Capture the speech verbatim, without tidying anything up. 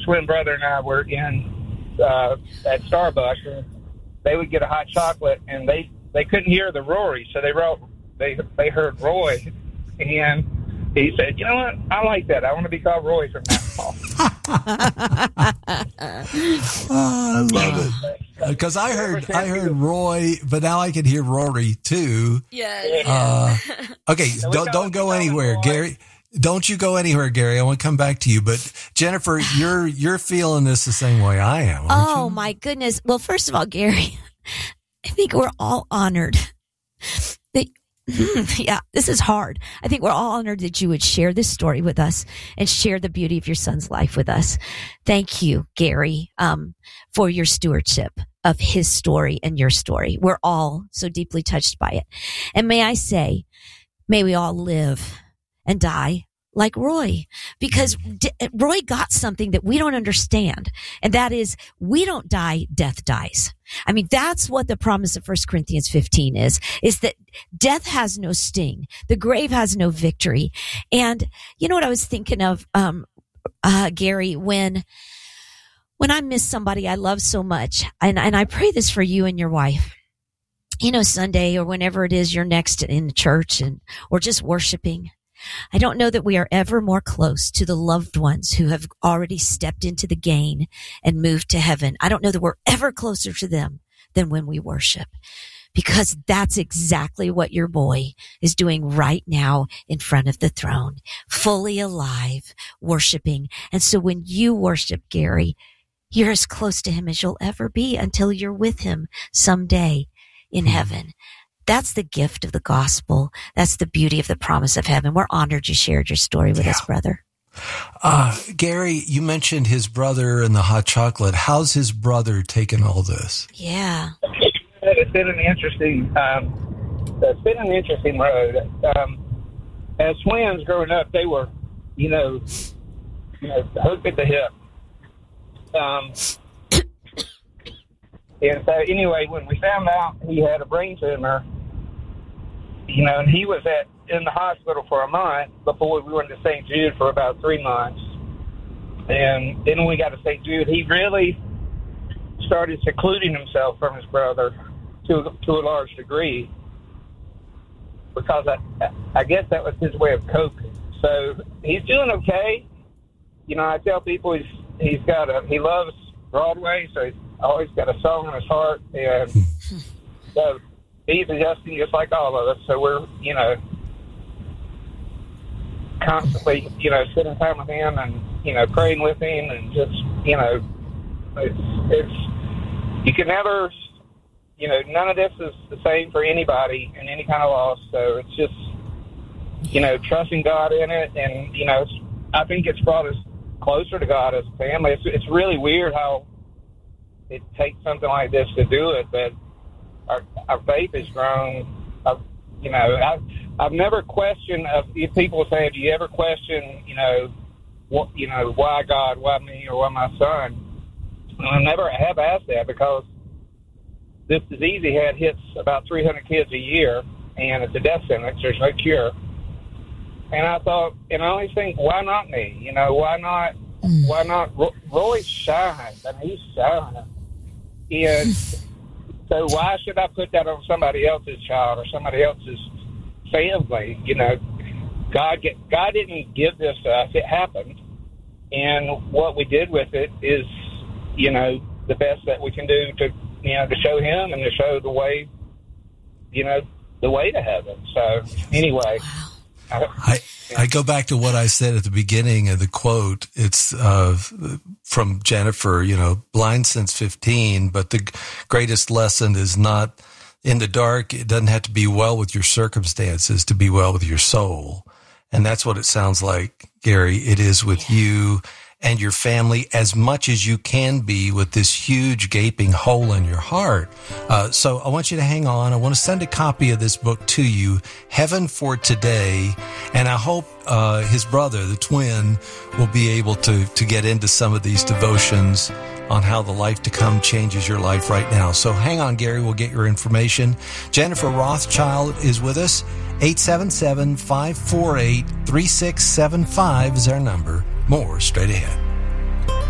twin brother and I were in uh, at Starbucks, and they would get a hot chocolate, and they, they couldn't hear the Rory, so they wrote they they heard Roy, and he said, "You know what? I like that. I want to be called Roy from now on." Oh, I love it. Because I heard I heard Roy, but now I can hear Rory too. Yeah. Uh, okay, So we don't call don't him- go we call him anywhere, Roy. Gary. Don't you go anywhere, Gary. I want to come back to you. But Jennifer, you're you're feeling this the same way I am, aren't Oh you? my goodness. Well, first of all, Gary, I think we're all honored that, yeah, this is hard. I think we're all honored that you would share this story with us and share the beauty of your son's life with us. Thank you, Gary, um, for your stewardship of his story and your story. We're all so deeply touched by it. And may I say, may we all live and die like Roy, because D- Roy got something that we don't understand. And that is, we don't die, death dies. I mean, that's what the promise of First Corinthians fifteen is, is that death has no sting. The grave has no victory. And you know what I was thinking of, um, uh, Gary, when, when I miss somebody I love so much, and, and I pray this for you and your wife, you know, Sunday or whenever it is you're next in church and, or just worshiping. I don't know that we are ever more close to the loved ones who have already stepped into the gain and moved to heaven. I don't know that we're ever closer to them than when we worship, because that's exactly what your boy is doing right now in front of the throne, fully alive, worshiping. And so when you worship, Gary, you're as close to him as you'll ever be until you're with him someday in heaven. That's the gift of the gospel. That's the beauty of the promise of heaven. We're honored you shared your story with Yeah. us, brother. Uh, Gary, you mentioned his brother and the hot chocolate. How's his brother taking all this? Yeah. It's been an interesting, um, it's been an interesting road. Um, as twins growing up, they were, you know, you know, hooked at the hip. Um, and so anyway, when we found out he had a brain tumor, you know, and he was at in the hospital for a month before we went to Saint Jude for about three months. And then when we got to Saint Jude, he really started secluding himself from his brother to to a large degree, because I I guess that was his way of coping. So he's doing okay. You know, I tell people he's he's got a he loves Broadway, so he's always got a song in his heart, and so he's adjusting just like all of us. So we're, you know, constantly, you know, spending time with him and, you know, praying with him, and just, you know, it's, it's, you can never, you know, none of this is the same for anybody in any kind of loss. So it's just, you know, trusting God in it. And, you know, it's, I think it's brought us closer to God as a family. It's, it's really weird how it takes something like this to do it, but our, our faith has grown. I've, you know, I've, I've never questioned, uh, if people say, do you ever question, you know, what, you know, why God, why me, or why my son? And I never have asked that, because this disease he had hits about three hundred kids a year, and it's a death sentence. There's no cure. And I thought, and I always think, why not me? You know, why not, why not? Roy shines. I mean, he's shining. And so why should I put that on somebody else's child or somebody else's family? You know, God get, God didn't give this to us. It happened. And what we did with it is, you know, the best that we can do to, you know, to show him and to show the way, you know, the way to heaven. So anyway. I, I go back to what I said at the beginning of the quote. It's uh, from Jennifer, you know, blind since fifteen, but the greatest lesson is not in the dark. It doesn't have to be well with your circumstances to be well with your soul. And that's what it sounds like, Gary. It is with you and your family as much as you can be with this huge gaping hole in your heart. Uh, so I want you to hang on. I want to send a copy of this book to you, Heaven for Today. And I hope uh, his brother, the twin, will be able to, to get into some of these devotions on how the life to come changes your life right now. So hang on, Gary. We'll get your information. Jennifer Rothschild is with us. eight seven seven, five four eight, three six seven five is our number. More straight ahead.